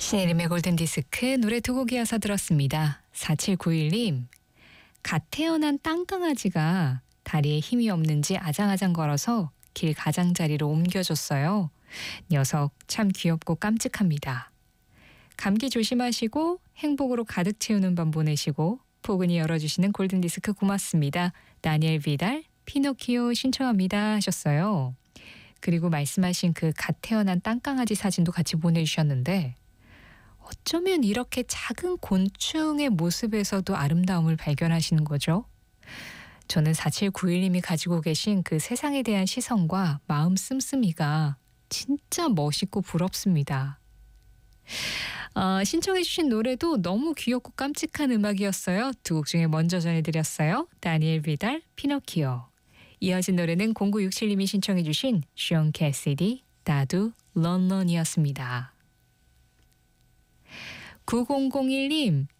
신혜림의 골든디스크 노래 두 곡 이어서 들었습니다. 4791님, 갓 태어난 땅강아지가 다리에 힘이 없는지 아장아장 걸어서 길 가장자리로 옮겨줬어요. 녀석 참 귀엽고 깜찍합니다. 감기 조심하시고 행복으로 가득 채우는 밤 보내시고 포근히 열어주시는 골든디스크 고맙습니다. 다니엘 비달 피노키오 신청합니다 하셨어요. 그리고 말씀하신 그 갓 태어난 땅강아지 사진도 같이 보내주셨는데 어쩌면 이렇게 작은 곤충의 모습에서도 아름다움을 발견하시는 거죠. 저는 4791님이 가지고 계신 그 세상에 대한 시선과 마음 씀씀이가 진짜 멋있고 부럽습니다. 신청해 주신 노래도 너무 귀엽고 깜찍한 음악이었어요. 두 곡 중에 먼저 전해드렸어요. 다니엘 비달, 피노키오. 이어진 노래는 0967님이 신청해 주신 숀 캐시디, 나도 런런이었습니다. 9001님,